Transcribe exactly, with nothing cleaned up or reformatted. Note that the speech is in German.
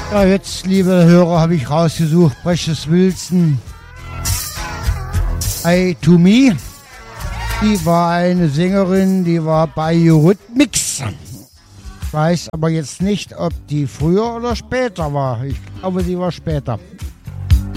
Ja, jetzt, liebe Hörer, habe ich rausgesucht, Precious Wilson, I to Me. Die war eine Sängerin, die war bei Eurythmics. Ich weiß aber jetzt nicht, ob die früher oder später war. Ich glaube, sie war später.